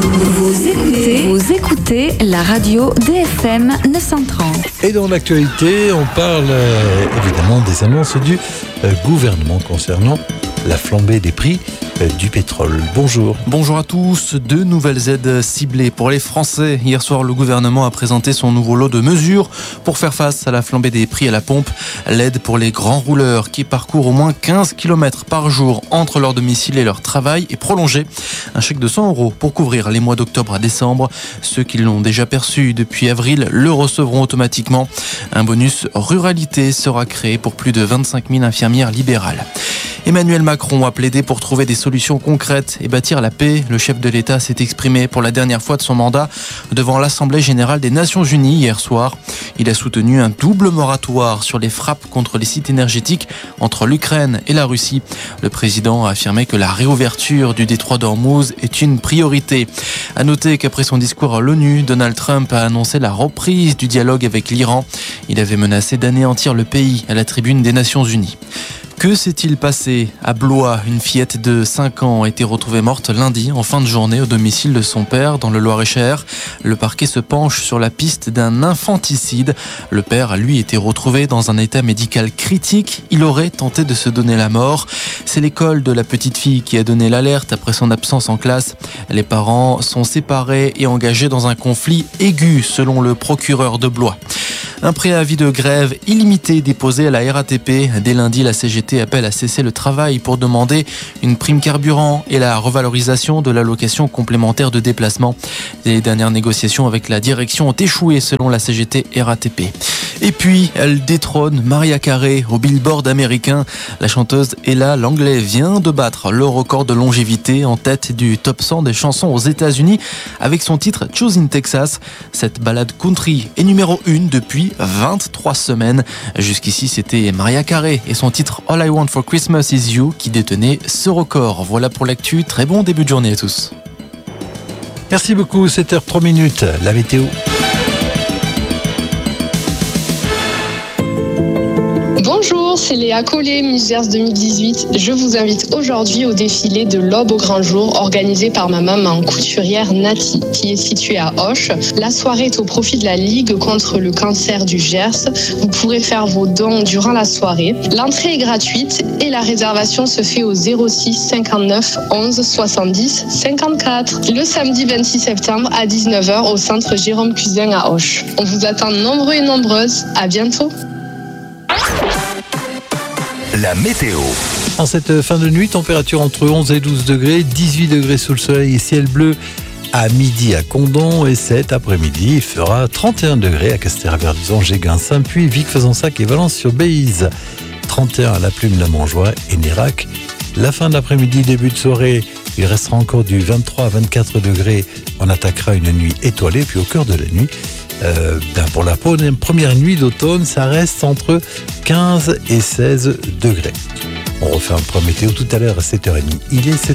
Vous écoutez la radio DFM 930. Et dans l'actualité, on parle évidemment des annonces du gouvernement concernant la flambée des prix du pétrole. Bonjour. Bonjour à tous. 2 nouvelles aides ciblées pour les Français. Hier soir, le gouvernement a présenté son nouveau lot de mesures pour faire face à la flambée des prix à la pompe. L'aide pour les grands rouleurs qui parcourent au moins 15 km par jour entre leur domicile et leur travail est prolongée. Un chèque de 100 € pour couvrir les mois d'octobre à décembre. Ceux qui l'ont déjà perçu depuis avril le recevront automatiquement. Un bonus ruralité sera créé pour plus de 25 000 infirmières libérales. Emmanuel Macron a plaidé pour trouver des solutions concrètes et bâtir la paix. Le chef de l'État s'est exprimé pour la dernière fois de son mandat devant l'Assemblée générale des Nations unies hier soir. Il a soutenu un double moratoire sur les frappes contre les sites énergétiques entre l'Ukraine et la Russie. Le président a affirmé que la réouverture du détroit d'Ormuz est une priorité. À noter qu'après son discours à l'ONU, Donald Trump a annoncé la reprise du dialogue avec l'Iran. Il avait menacé d'anéantir le pays à la tribune des Nations unies. Que s'est-il passé à Blois? Une fillette de 5 ans a été retrouvée morte lundi en fin de journée au domicile de son père dans le Loir-et-Cher. Le parquet se penche sur la piste d'un infanticide. Le père a lui été retrouvé dans un état médical critique. Il aurait tenté de se donner la mort. C'est l'école de la petite fille qui a donné l'alerte après son absence en classe. Les parents sont séparés et engagés dans un conflit aigu selon le procureur de Blois. Un préavis de grève illimité déposé à la RATP. Dès lundi, la CGT appelle à cesser le travail pour demander une prime carburant et la revalorisation de l'allocation complémentaire de déplacement. Les dernières négociations avec la direction ont échoué selon la CGT RATP. Et puis, elle détrône Mariah Carey au Billboard américain. La chanteuse Ella Langley vient de battre le record de longévité en tête du top 100 des chansons aux États-Unis avec son titre Choosing Texas. Cette ballade country est numéro 1 depuis 23 semaines. Jusqu'ici, c'était Mariah Carey et son titre All I Want for Christmas Is You qui détenait ce record. Voilà pour l'actu. Très bon début de journée à tous. Merci beaucoup. 7h03, la météo. Bonjour, c'est Léa Collet, Miss Gers 2018. Je vous invite aujourd'hui au défilé de l'Aube au grand jour organisé par ma maman couturière Nati, qui est située à Auch. La soirée est au profit de la Ligue contre le cancer du Gers. Vous pourrez faire vos dons durant la soirée. L'entrée est gratuite et la réservation se fait au 06 59 11 70 54. Le samedi 26 septembre à 19h au centre Jérôme Cusin à Auch. On vous attend nombreux et nombreuses. À bientôt. La météo. En cette fin de nuit, température entre 11 et 12 degrés, 18 degrés sous le soleil et ciel bleu à midi à Condom et cet après-midi, il fera 31 degrés à Castéra-Verduzan, Géguin, Saint-Puy, Vic-Fezensac et Valence-sur-Béise. 31 à La Plume, la Montjoie et Nérac. La fin de l'après-midi, début de soirée, il restera encore du 23 à 24 degrés. On attaquera une nuit étoilée, puis au cœur de la nuit, pour la première nuit d'automne, ça reste entre 15 et 16 degrés. On refait un point météo tout à l'heure à 7h30. Il est